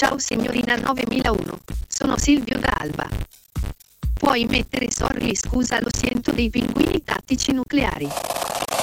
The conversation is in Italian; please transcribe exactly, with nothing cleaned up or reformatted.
Ciao signorina novemilauno. Sono Silvio da Alba. Puoi mettere sorry e scusa lo siento dei pinguini tattici nucleari.